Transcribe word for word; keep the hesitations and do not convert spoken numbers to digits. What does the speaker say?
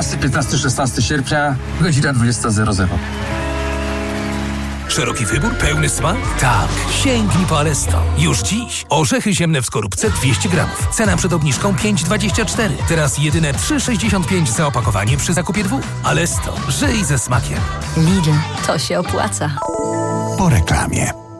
czternastego, piętnastego, szesnastego sierpnia, godzina dwudziesta zero zero. Szeroki wybór, pełny smak? Tak, sięgnij po Alesto. Już dziś orzechy ziemne w skorupce dwieście gramów. Cena przed obniżką pięć dwadzieścia cztery. Teraz jedyne trzy sześćdziesiąt pięć za opakowanie przy zakupie dwóch. Alesto, żyj ze smakiem. Lidl, to się opłaca. Po reklamie.